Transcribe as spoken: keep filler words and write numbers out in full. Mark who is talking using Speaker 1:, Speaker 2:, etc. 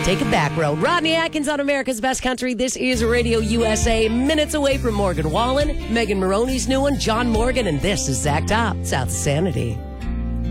Speaker 1: take a back road. Rodney Atkins on America's Best Country. This is Radio U S A. Minutes away from Morgan Wallen, Megan Maroney's new one, John Morgan, and this is Zach Top, South Sanity.